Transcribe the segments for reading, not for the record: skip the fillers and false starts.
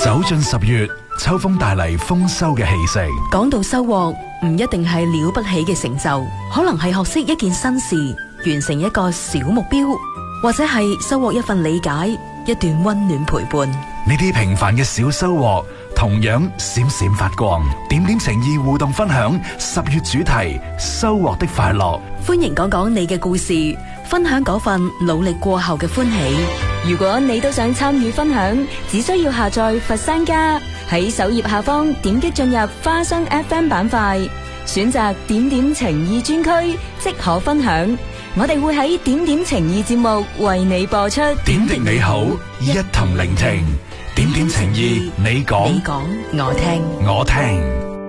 走進10月，秋風帶嚟豐收嘅氣息。 講到收穫，唔一定係了不起嘅成就，可能係學識一件新事，完成一個小目標，或者係收穫一份理解，一段溫暖陪伴。 呢啲平凡嘅小收穫，同樣閃閃發光。點點情意互動分享10月主題：收穫的快樂。 歡迎講講你嘅故事，分享嗰份努力過後嘅歡喜。如果你都想參與分享，只需要下載佛山家，喺首頁下方點擊進入花生 FM 板塊，選擇點點情意專區，即可分享。我哋會喺點點情意節目為你播出。 點滴你好，一同聆聽。點點情意，你講， 我聽。 我聽。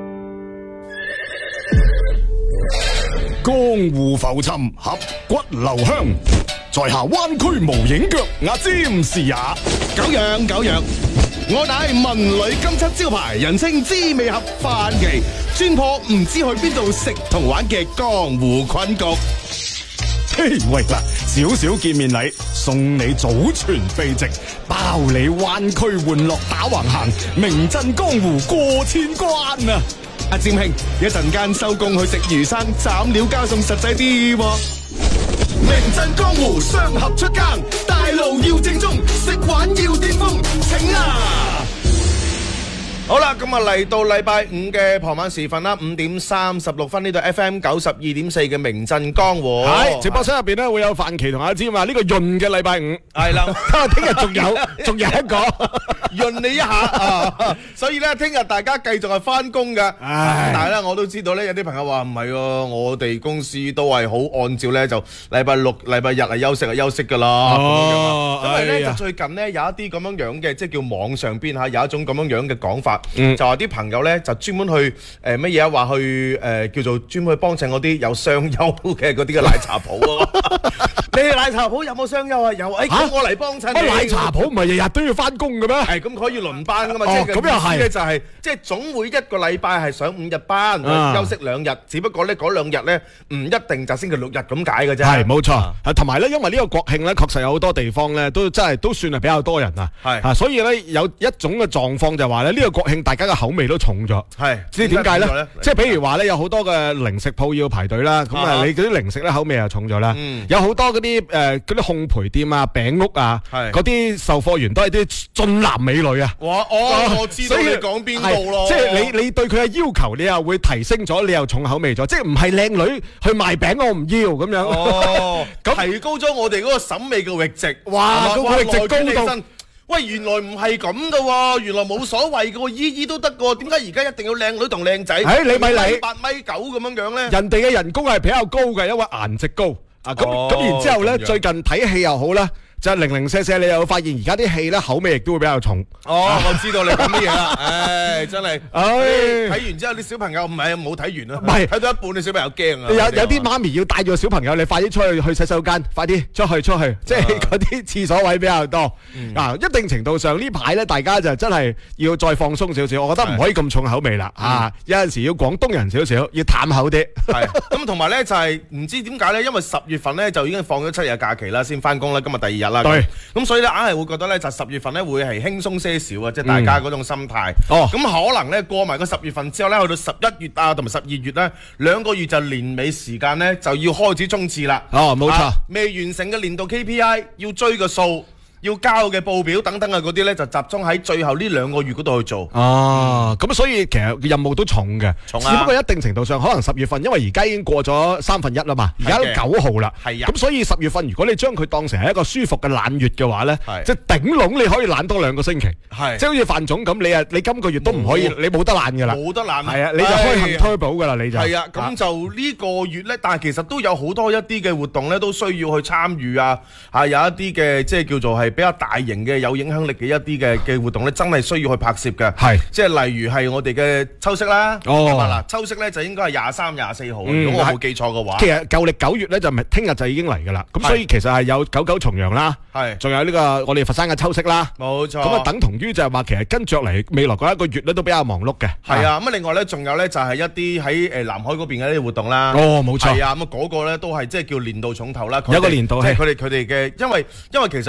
江湖浮沉，俠骨留香，在下灣區無影腳，阿占士也。 久仰，我乃文旅金漆招牌，人稱滋味俠范奇，專破唔知去邊度食同玩嘅江湖困局。 嘿喂嗱，少少見面禮，送你祖傳秘籍，包你灣區玩樂打橫行，名震江湖過千關啊！ 阿占兄，一陣間收工去食魚生，斬料加餸實際啲喎。名震江湖雙俠出更，大路要正宗，食玩要巔峰，請啊！好啦，咁啊嚟到禮拜五嘅傍晚時分啦，5點36分呢度 FM 92.4嘅名震江湖。 係直播室入邊咧會有范奇同阿占啊，呢個閏嘅禮拜五係啦， 聽日仲有一個潤你一下啊！所以咧，聽日大家繼續係翻工㗎。但係咧，我都知道咧，有啲朋友話唔係喎，我哋公司都係好按照咧，就禮拜六、禮拜日係休息係休息㗎啦。哦，因為咧就最近咧有一啲咁樣樣嘅，即係叫網上邊嚇有一種咁樣樣嘅講法。就話啲朋友咧就專門去乜嘢啊？話去叫做專門去幫襯嗰啲有雙休嘅嗰啲嘅奶茶鋪啊！你哋奶茶鋪有冇雙休啊？有，咁我嚟幫襯。 奶茶鋪唔係日日都要翻工嘅咩？ 係咁可以輪班噶嘛？ 咁又係咧就係即係總會一個禮拜係上5日班，休息2日。只不過咧嗰2日咧唔一定就星期6日咁解嘅啫。 係冇錯，同埋咧，因為呢個國慶咧，確實有好多地方咧都真係都算係比較多人啊。係所以咧有一種嘅狀況就係話咧呢個國慶大家嘅口味都重咗。係知點解咧？即係譬如話咧有好多嘅零食鋪要排隊啦，咁啊你嗰啲零食咧口味又重咗啦。有好多嗰啲烘焙店啊、餅屋啊，嗰啲售貨員都係啲俊男美女啊。哇！我知道你講邊度咯。即係你對佢嘅要求，你又會提升咗，你又重口味咗。即係唔係靚女去賣餅，我唔要咁樣。哦，咁提高咗我哋嗰個審美嘅閾值。哇！個閾值高到。喂，原來唔係咁噶喎，原來冇所謂噶喎，依都得噶喎，點解而家一定要靚女同靚仔？你咪嚟8米9咁樣樣咧？人哋嘅人工係比較高嘅，因為顏值高啊。咁然之後咧，最近睇戲又好啦。就係零零舍舍，你又會發現而家啲戲咧口味亦都會比較重。哦，我知道你講乜嘢啦。唉，真係。睇完之後啲小朋友唔係冇睇完啊，唔係睇到一半啲小朋友驚啊。有啲媽咪要帶住個小朋友，你快啲去洗手間，快啲出去，即係嗰啲廁所位比較多。一定程度上呢排咧，大家就真係要再放鬆少少。我覺得唔可以咁重口味啦。有陣時要廣東人少少，要淡口啲。係。咁同埋咧就係唔知點解咧，因為10月份咧就已經放咗7日假期啦，先翻工啦，今日第2日。對，咁所以咧硬係會覺得咧就10月份咧會係輕鬆些少啊，即係大家嗰種心態。咁可能咧過埋個10月份之後咧，去到11月啊同埋12月咧2個月就年尾時間咧就要開始衝刺啦。哦，冇錯，未完成嘅年度 KPI 要追個數。要交嘅報表等等啊嗰啲咧就集中喺最後呢2個月嗰度去做。哦，咁所以其實任務都重嘅，只不過一定程度上可能10月份，因為而家已經過咗1/3啦嘛，而家都9號啦。係啊，咁所以10月份如果你將佢當成係一個舒服嘅懶月嘅話咧，即係頂籠你可以懶多2個星期。係，即係好似范總咁，你今個月都唔可以，你冇得懶噶啦。冇得懶。係啊，你就開行turbo噶啦，你就。係啊，咁就呢個月咧，但係其實都有好多一啲嘅活動咧，都需要去參與啊，有一啲嘅即係叫做係比較大型嘅有影響力嘅一啲嘅活動咧，真係需要去拍攝嘅。係，即係例如係我哋嘅秋色啦。哦，嗱，秋色咧就應該係23、24號，如果我冇記錯嘅話。其實舊曆9月咧就咪聽日就已經嚟㗎啦。咁所以其實係有99重陽啦，係，仲有呢個我哋佛山嘅秋色啦。冇錯。咁啊，等同於就係話其實跟著嚟未來嗰1個月咧都比較忙碌嘅。係啊，咁另外咧仲有咧就係一啲喺南海嗰邊嘅一啲活動啦。哦，冇錯。係啊，咁嗰個咧都係即係叫年度重頭啦。有個年度係佢哋嘅，因為其實咧嗱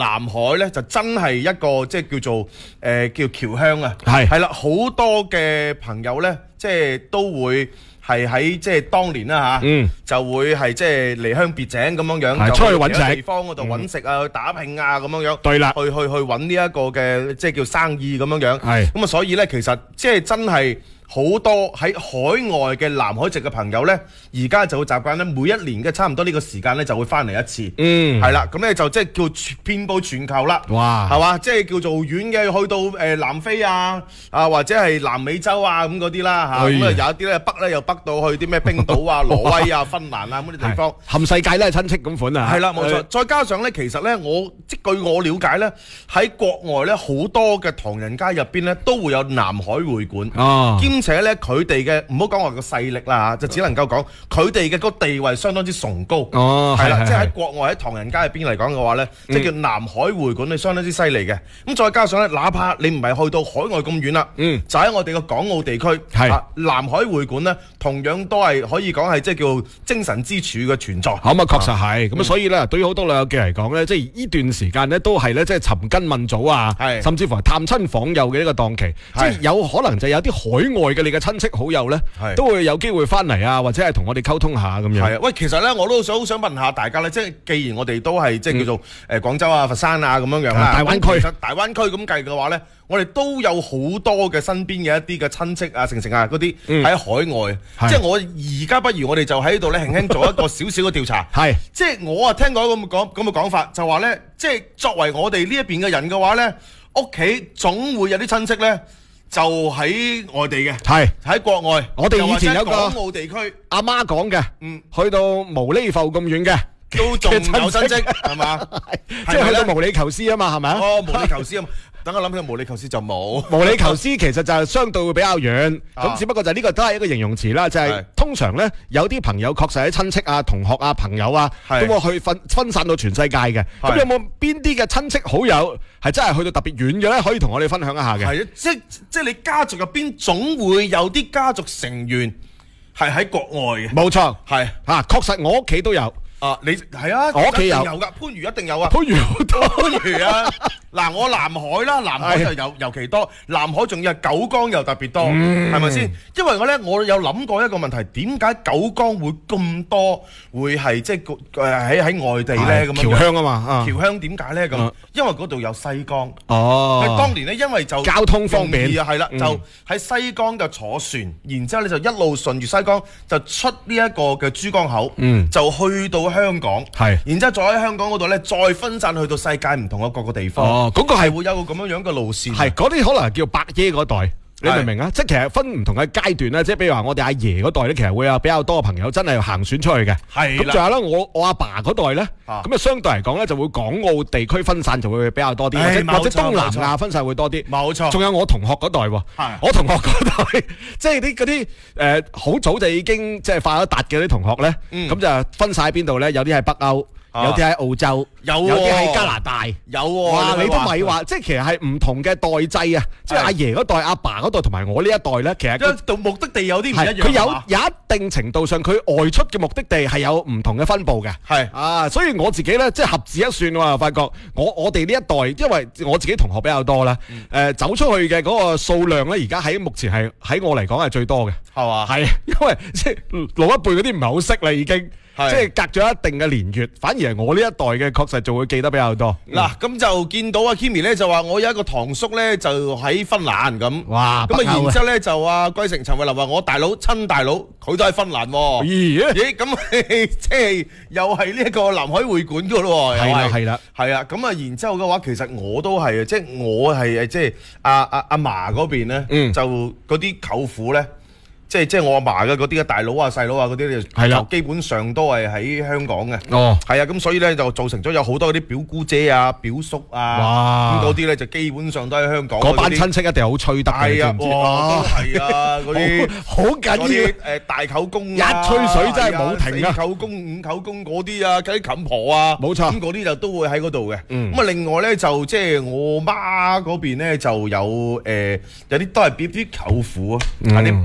南海咧就真係一個即係叫做叫僑鄉啊，係啦，好多嘅朋友咧即係都會。係喺即係當年啦嚇，就會係即係離鄉別井咁樣樣， 出去揾食， 地方嗰度揾食啊，去打拼啊咁樣樣。 對啦， 去揾呢一個嘅即係叫生意咁樣樣。係咁啊，所以咧其實即係真係。好多喺海外嘅南海籍嘅朋友呢，而家就會習慣呢，每一年嘅差唔多呢個時間呢，就會翻嚟一次。係啦，咁呢就即係叫遍佈全球啦。哇，係嘛，即係叫做遠嘅去到南非啊，或者係南美洲啊咁嗰啲啦嚇。咁有一啲呢，北呢又北到去啲咩冰島啊、挪威啊、芬蘭啊咁啲地方，冚世界都係親戚咁款啊。係啦，冇錯。再加上呢，其實呢，據我了解呢，喺國外呢，好多嘅唐人街入邊呢，都會有南海會館。兼且咧，佢哋嘅唔好講話個勢力啦嚇，就只能夠講佢哋嘅個地位相當之崇高。係啦，即係喺國外喺唐人街入邊嚟講嘅話咧，即係叫南海會館，係相當之犀利嘅。咁再加上咧，哪怕你唔係去到海外咁遠啦，就喺我哋嘅港澳地區，南海會館咧，同樣都係可以講係即係叫精神支柱嘅存在。咁啊，確實係。咁所以咧，對於好多旅遊記嚟講咧，即係呢段時間咧，都係咧，即係尋根問祖啊，甚至乎係探親訪友嘅呢個檔期，即係有可能就有啲海外嘅你嘅親戚好友咧，都會有機會翻嚟啊，或者係同我哋溝通下咁樣。係啊，喂，其實咧我都好想問下大家咧，即係既然我哋都係即係叫做廣州啊、佛山啊咁樣樣啦，大灣區。其實大灣區咁計嘅話咧，我哋都有好多嘅身邊嘅一啲嘅親戚啊、成啊嗰啲喺海外。即係我而家不如我哋就喺度咧輕輕做一個少少嘅調查。係，即係我啊聽過咁嘅講法，就話咧，即係作為我哋呢一邊嘅人嘅話咧，屋企總會有啲親戚咧。就喺外地嘅，係喺國外。我哋以前有個港澳地區，阿媽講嘅，去到毛里浮咁遠嘅，都仲有親戚，係嘛？即係去到毛里求斯啊嘛，係咪啊？哦，毛里求斯啊嘛。等我諗起毛里求斯就冇。毛里求斯其實就係相對會比較遠，咁只不過就呢個都係一個形容詞啦，就係通常咧有啲朋友確實喺親戚啊、同學啊、朋友啊，都會去分散到全世界嘅。咁有冇邊啲嘅親戚好友係真係去到特別遠嘅咧？可以同我哋分享一下嘅。係啊，即係你家族入邊總會有啲家族成員係喺國外嘅。冇錯，係啊，確實我屋企都有。啊，你係啊，我屋企有噶，番禺一定有啊，番禺好多番禺啊。嗱，我南海啦，南海就尤其多，南海仲要係九江又特別多，係咪先？因為我有諗過一個問題，點解九江會咁多會係即係喺外地咧咁樣？僑鄉啊嘛，僑鄉點解咧咁？因為嗰度有西江。哦，當年咧，因為就交通方便啊，係啦，就喺西江就坐船，然之後你就一路順住西江就出呢一個嘅珠江口，就去到香港，係，然之後再喺香港嗰度咧，再分散去到世界唔同嘅各個地方。哦，嗰個係會有個咁樣嘅路線。係，嗰啲可能叫伯爺嗰代，你明唔明啊？即係其實分唔同嘅階段咧，即係比如話我哋阿爺嗰代咧，其實會有比較多嘅朋友真係行船出去嘅。係，咁仲有咧，我阿爸嗰代咧，咁啊相對嚟講咧，就會港澳地區分散就會比較多啲，或者東南亞分散會多啲。冇錯。仲有我同學嗰代喎，我同學嗰代，即係嗰啲好早就已經即係發咗達嘅啲同學咧，咁就分晒喺邊度咧？有啲係北歐。有啲喺澳洲，有啲喺加拿大，有哇！你都咪話，即係其實係唔同嘅代際啊！即係阿爺嗰代、阿爸嗰代同埋我呢一代咧，其實個目的地有啲唔一樣。佢有一定程度上，佢外出嘅目的地係有唔同嘅分佈嘅。係啊，所以我自己咧，即係合指一算喎，發覺我哋呢一代，因為我自己同學比較多啦，走出去嘅嗰個數量咧，而家喺目前係喺我嚟講係最多嘅，係嘛？係，因為即係老一輩嗰啲唔係好識啦，已經。即係隔咗一定嘅年月，反而係我呢一代嘅確實就會記得比較多。嗱，咁就見到阿 Kimi 咧就話我有一個堂叔咧就喺芬蘭咁。哇！咁啊，然之後咧就阿貴成陳慧琳話我大佬親大佬佢都喺芬蘭喎。咦？咁即係又係呢一個南海會館噶咯？係啦，係啦，係啊。咁啊，然之後嘅話，其實我都係即係我係即係阿嫲嗰邊咧，就嗰啲舅父咧。即係我阿嫲嘅嗰啲嘅大佬啊、細佬啊嗰啲就基本上都係喺香港嘅。哦，係啊，咁所以咧就造成咗有好多嗰啲表姑姐啊、表叔啊，咁嗰啲咧就基本上都喺香港。嗰班親戚一定好吹得嘅，知唔知？都係啊，嗰啲好緊要。大舅公一吹水真係冇停啊！四舅公、五舅公嗰啲啊，嗰啲冚婆啊，冇錯。咁嗰啲就都會喺嗰度嘅。咁啊，另外咧就即係我媽嗰邊咧就有啲都係啲舅父啊，啲舅父。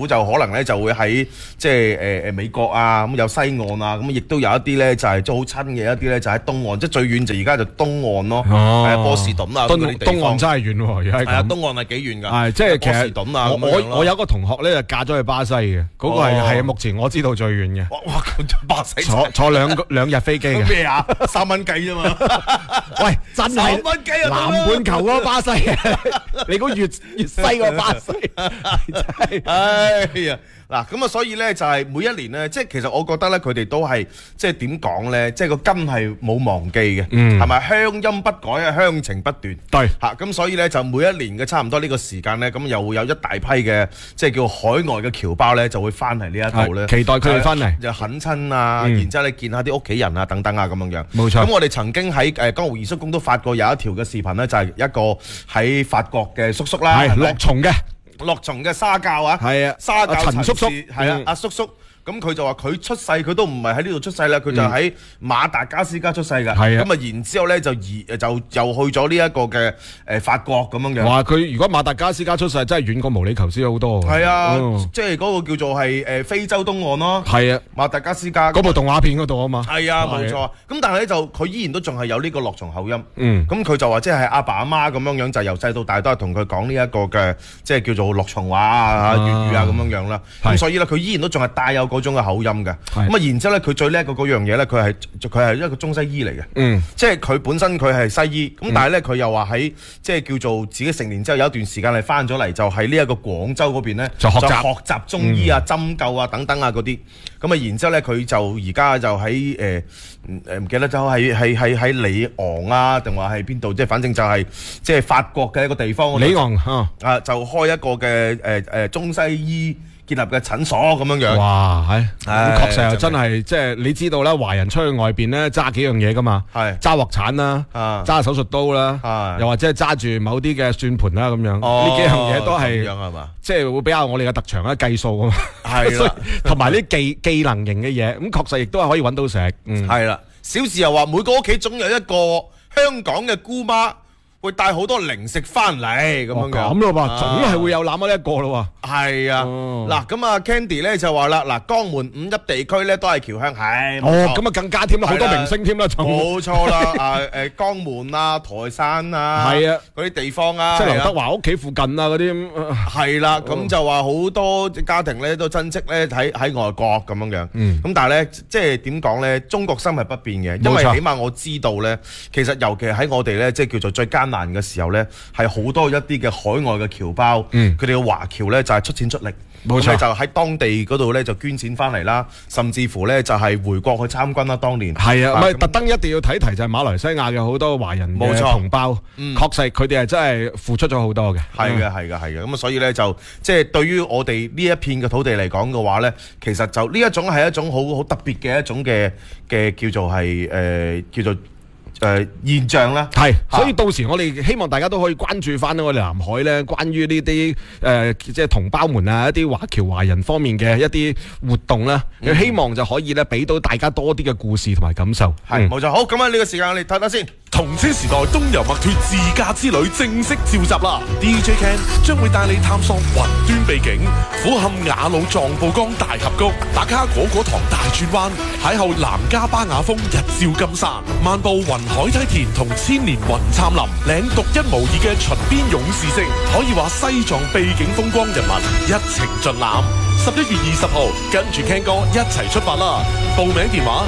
府就可能咧就會喺即係美國啊，咁有西岸啊，咁亦都有一啲咧就係即係好親嘅一啲咧就喺東岸，即係最遠就而家就東岸咯，係啊波士頓啊嗰啲地方。東岸真係遠喎，而家係啊，東岸係幾遠㗎？係即係其實波士頓啊我有個同學咧就嫁咗去巴西嘅，嗰個係目前我知道最遠嘅。 哇！巴西坐兩日飛機嘅。 咩啊？3蚊雞啫嘛！ 喂，真係 3蚊雞啊！ 南半球嗰個巴西，你估越西個巴西？真係， 哎呀！嗱，咁啊，所以咧就係每一年咧，即係其實我覺得咧，佢哋都係即係點講咧，即係個根係冇忘記嘅，係咪鄉音不改啊，鄉情不斷。 對， 嚇咁所以咧就每一年嘅差唔多呢個時間咧，咁又會有一大批嘅即係叫海外嘅僑胞咧，就會翻嚟呢一度咧， 期待佢哋翻嚟， 就懇親啊，然之後你見下啲屋企人啊等等啊咁樣樣。 冇錯。 咁我哋曾經喺江湖二叔公都發過有一條嘅視頻咧，就係一個喺法國嘅叔叔啦， 係落松嘅。 落松嘅沙教啊，係啊，沙教陳叔叔係啊，阿叔叔。咁佢就話佢出世佢都唔係喺呢度出世啦，佢就喺馬達加斯加出世㗎。係啊，咁啊然之後咧就又去咗呢一個嘅法國咁樣樣。話佢如果馬達加斯加出世，真係遠過毛里求斯好多。係啊，即係嗰個叫做係非洲東岸咯。係啊，馬達加斯加嗰部動畫片嗰度啊嘛。係啊，冇錯。咁但係咧就佢依然都仲係有呢個落松口音。咁佢就話即係阿爸阿媽咁樣樣，就由細到大都係同佢講呢一個嘅即係叫做落松話啊、粵語啊咁樣樣啦。咁所以咧佢依然都仲係帶有嗰種嘅口音嘅，咁啊然之後咧佢最叻嘅嗰樣嘢咧，佢係一個中西醫嚟嘅，即係佢本身佢係西醫，咁但係咧佢又話喺即係叫做自己成年之後有一段時間係翻咗嚟，就喺呢一個廣州嗰邊咧就學習中醫啊、針灸啊等等啊嗰啲，咁啊然之後咧佢就而家就喺唔記得就喺里昂啊，定話喺邊度，即係反正就係即係法國嘅一個地方。里昂啊就開一個嘅中西醫建立嘅診所咁樣樣，哇，確實又真係即係你知道啦，華人出去外邊咧揸幾樣嘢噶嘛，係揸鑊鏟啦，揸手術刀啦，又或者係揸住某啲嘅算盤啦咁樣，呢幾樣嘢都係即係會比較我哋嘅特長啦，計數啊嘛，係啦，同埋啲技能型嘅嘢，咁確實亦都係可以揾到食，係啦。小時又話每個屋企總有一個香港嘅姑媽。會帶好多零食翻嚟咁樣嘅，咁咯噃，總係會有那麼一個咯喎。係啊，嗱咁啊 Candy 咧就話啦，嗱江門五邑地區咧都係僑鄉，係咁啊更加添啦，好多明星添啦，冇錯啦，江門啊、台山啊，係啊嗰啲地方啊，即係劉德華屋企附近啊嗰啲，係啦，咁就話好多家庭咧都親戚咧喺外國咁樣樣，咁但係咧即係點講咧，中國心係不變嘅，因為起碼我知道咧，其實尤其喺我哋咧即係叫做最艱難嘅時候呢，係好多一啲嘅海外嘅僑胞，佢哋嘅華僑呢，就係出錢出力，冇錯，就喺當地嗰度呢，就捐錢翻嚟啦，甚至乎呢，就係回國去參軍啦。當年係啊，唔係特登一定要提就係馬來西亞嘅好多華人嘅同胞，確實佢哋係真係付出咗好多嘅，係嘅，係嘅，係嘅。咁所以呢，就即係對於我哋呢一片嘅土地嚟講嘅話呢，其實就呢一種係一種好特別嘅一種嘅叫做係叫做。現象啦，係，所以到時我哋希望大家都可以關注翻我哋南海咧，關於呢啲即係同胞們啊，一啲華僑華人方面嘅一啲活動啦，希望就可以咧俾到大家多啲嘅故事同埋感受。係，冇錯。好，咁啊呢個時間我哋睇睇先。同車時代東遊麥脫自駕之旅正式召集啦 ！DJ Ken 將會帶你探索雲端秘境，俯瞰雅魯藏布江大峽谷，打卡果塘大轉彎，邂逅南迦巴雅峰日照金山，漫步雲海梯田同千年雲杉林，領獨一無二嘅秦邊勇士式，可以話西藏秘境風光人物一程盡覽。11月20號，跟住 Ken 哥一齊出發啦！報名電話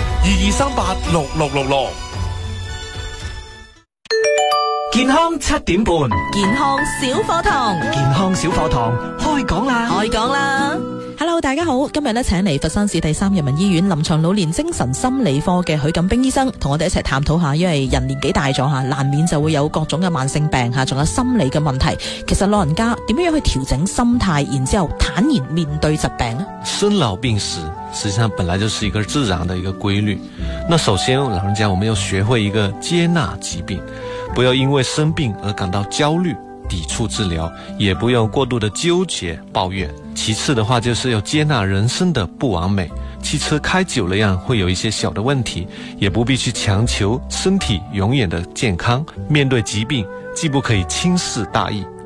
22386666。 健康7點半， 健康小課堂， 健康小課堂開講啦！ 開講啦 ！Hello， 大家好，今日咧請嚟佛山市第3人民醫院臨床老年精神心理科嘅許錦兵醫生，同我哋一齊探討下，因為人年紀大咗吓，難免就會有各種嘅慢性病吓，仲有心理嘅問題。其實老人家點樣去調整心態，然之後坦然面對疾病呢？ 生老病死實際上本來就是一個自然的一個規律。那首先老人家我們要學會一個接納疾病，不要因為生病而感到焦慮抵觸治療，也不用過度的糾結抱怨。其次的話就是要接納人生的不完美，汽車開久了樣會有一些小的問題，也不必去強求身體永遠的健康。面對疾病既不可以輕視大意，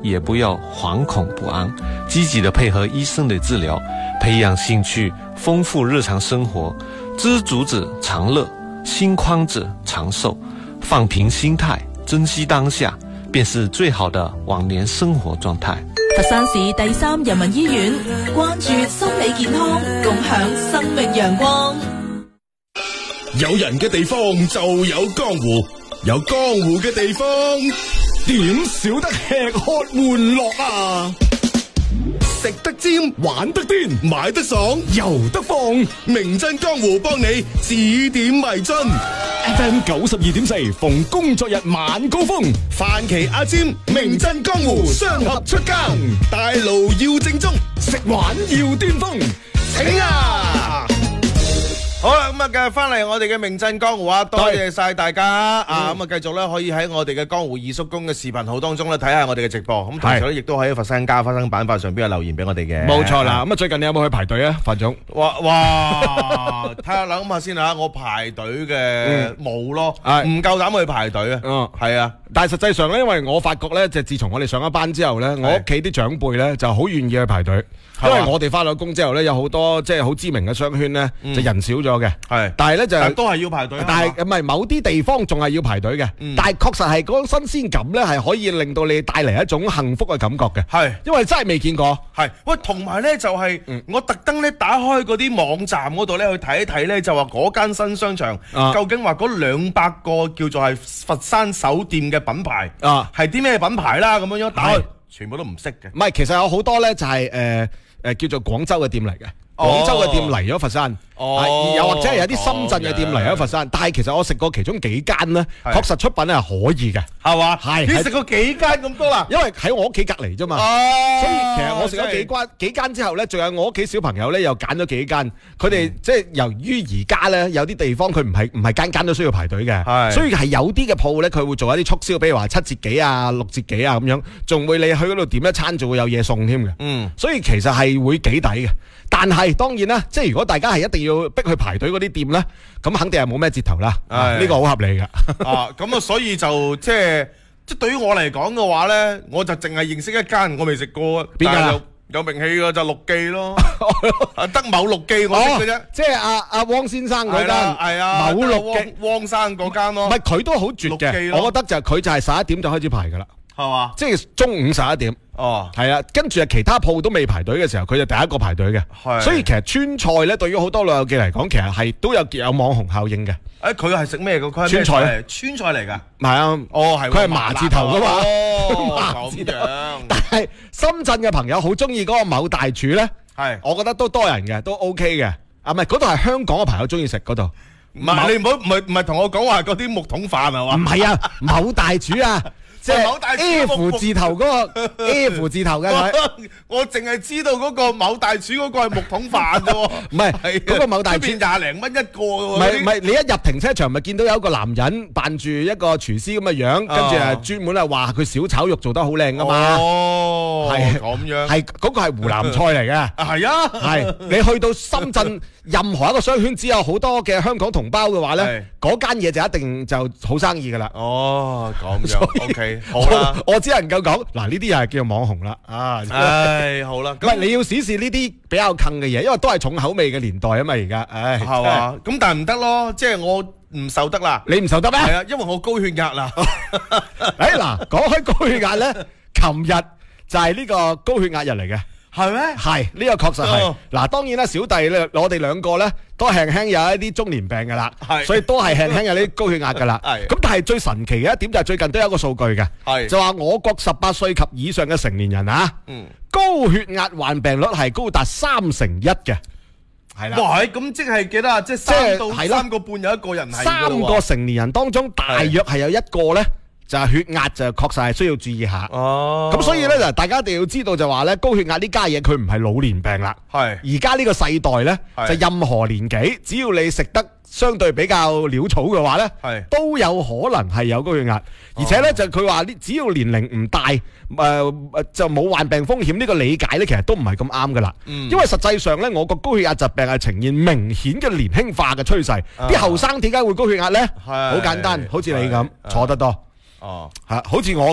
也不要惶恐不安，积极的配合醫生的治療，培養興趣，豐富日常生活。知足者常樂，心寬者長壽。放平心態，珍惜當下，便是最好的往年生活狀態。 佛山市第3人民醫院關注心理健康，共享生命陽光。 有人嘅地方就有江湖，有江湖嘅地方點少得吃喝玩樂啊！食得尖，玩得癲，買得爽，遊得放。名震江湖幫你指點迷津。FM 92.4，逢工作日晚高峰，范琪阿尖，名震江湖，雙合出更，大路要正宗，食玩要巔峰，請啊！ 好啦，咁啊，繼續翻嚟我哋嘅名震江湖啊，多謝晒大家啊！咁啊，繼續咧可以喺我哋嘅江湖二叔公嘅視頻號當中咧睇下我哋嘅直播，咁同時咧亦都喺佛山家花生板塊上邊有留言俾我哋嘅。 冇錯啦，咁啊最近你有冇去排隊啊，范總？ 哇，睇下諗下先吓，我排隊嘅冇咯，唔夠膽去排隊啊。係啊， 但係實際上咧，因為我發覺咧，就自從我哋上咗班之後咧，我屋企啲長輩咧就好願意去排隊。因為我哋翻咗工之後咧，有好多即係好知名嘅商圈咧，就人少咗嘅。係，但係咧就都係要排隊。 但係唔係某啲地方仲係要排隊嘅。但係確實係嗰種新鮮感咧，係可以令到你帶嚟一種幸福嘅感覺嘅。係，因為真係未見過。 係，喂，同埋咧就係我特登咧打開嗰啲網站嗰度咧去睇一睇咧，就話嗰間新商場究竟話嗰200個叫做係佛山首店嘅品牌係啲咩品牌啦？咁樣打開全部都唔識嘅。 唔係，其實有好多咧就係叫做廣州嘅店嚟嘅，廣州嘅店嚟咗佛山。又或者係有啲深圳嘅店嚟咗佛山，但係其實我食過其中幾間咧，確實出品係可以嘅， 係嘛？ 係你食過幾間咁多啦？ 因為喺我屋企隔離啫嘛，所以其實我食咗幾間之後咧，仲有我屋企小朋友咧又揀咗幾間，佢哋即係由於而家咧有啲地方佢唔係間間都需要排隊嘅，所以係有啲嘅鋪咧佢會做一啲促銷，比如話7折幾啊、6折幾啊咁樣，仲會你去嗰度點一餐就會有嘢送添嘅，所以其實係會幾抵嘅。但係當然啦，即係如果大家係一定要逼去排隊嗰啲店咧，咁肯定係冇咩折頭啦。呢個好合理噶。 咁啊，所以就即係對於我嚟講嘅話咧，我就淨係認識一間，我未食過。邊間有名氣嘅就陸記咯，得某陸記我識嘅啫。 即係阿汪先生嗰間， 係啊， 某陸記汪生嗰間咯。 唔係佢都好絕嘅，我覺得就佢就係11點就開始排噶啦。 係嘛？ 即係中午11點。係啊，跟住其他鋪都未排隊嘅時候，佢就第一個排隊嘅。所以其實川菜咧，對於好多老友記嚟講，其實係都有網紅效應嘅。 佢係食咩嘅？ 川菜， 川菜嚟㗎。 係啊， 係佢係麻字頭㗎嘛。 麻字頭。 但係深圳嘅朋友好中意嗰個某大廚咧，我覺得都多人嘅，都 OK 嘅。唔係嗰度係香港嘅朋友中意食嗰度。 唔係你唔係同我講話嗰啲木桶飯係嘛？ 唔係啊，某大廚啊。即係 F 字頭嗰個 F 字頭嘅， 我淨係知道嗰個某大廚嗰個係木桶飯啫喎， 唔係嗰個某大廚 20零蚊一個喎。 唔係，你一入停車場咪見到有一個男人扮住一個廚師咁嘅樣，跟住係專門係話佢小炒肉做得好靚噶嘛。 係咁樣， 係嗰個係湖南菜嚟嘅。 係啊， 係你去到深圳任何一個商圈，只有好多嘅香港同胞嘅話咧，嗰間嘢就一定就好生意噶啦。 哦，咁樣 OK。好啦， 我只能夠講嗱，呢啲又係叫做網紅啦。 好啦， 咁你要試試呢啲比較近嘅嘢，因為都係重口味嘅年代啊嘛，而家， 係嘛，咁但係唔得咯，即係我唔受得啦。 你唔受得咩？ 係啊，因為我高血壓啦。 嗱，講開高血壓咧，琴日就係呢個高血壓日嚟嘅。 係咩？ 係呢個確實係。嗱，當然啦，小弟咧，我哋兩個咧都輕輕有一啲中年病噶啦，所以都係輕輕有啲高血壓噶啦。咁但係最神奇嘅一點就係最近都有一個數據嘅，就話我國18歲及以上嘅成年人啊，高血壓患病率係高達31%嘅。係啦。 哇！咁即係幾多啊？即係3到3個半有一個人係。 3個成年人當中，大約係有一個咧。就係血壓就確實係需要注意下。咁所以咧就大家一定要知道就話咧高血壓呢家嘢佢唔係老年病啦。而家呢個世代咧就任何年紀，只要你食得相對比較潦草嘅話咧，都有可能係有高血壓。而且咧就佢話只要年齡唔大，就冇患病風險呢個理解咧，其實都唔係咁啱噶啦。因為實際上咧，我個高血壓疾病係呈現明顯嘅年輕化嘅趨勢。啲後生點解會高血壓咧？好簡單，好似你咁坐得多。好似我咁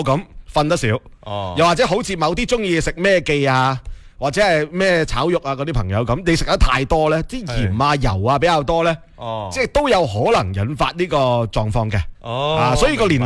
瞓得少，又或者好似某啲中意食咩記啊，或者係咩炒肉啊嗰啲朋友咁，你食得太多咧，啲鹽啊油啊比較多咧，即係都有可能引發呢個狀況嘅。所以個年